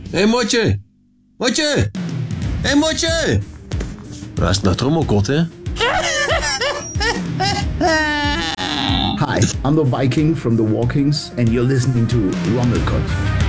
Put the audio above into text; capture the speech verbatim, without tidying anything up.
Hey Motje! Motje! Hey Motje! Waar is het nou trommelkot, hè? Hi, I'm the Viking from the Walkings, and you're listening to Rumblecott.